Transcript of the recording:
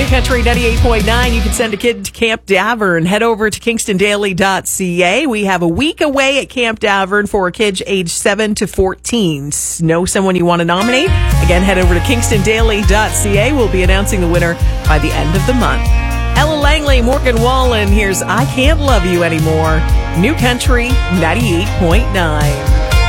New Country 98.9. You can send a kid to Camp Davern. Head over to KingstonDaily.ca. We have a week away at Camp Davern for kids age 7 to 14. Know someone you want to nominate? Again, head over to KingstonDaily.ca. We'll be announcing the winner by the end of the month. Ella Langley, Morgan Wallen. Here's I Can't Love You Anymore. New Country 98.9.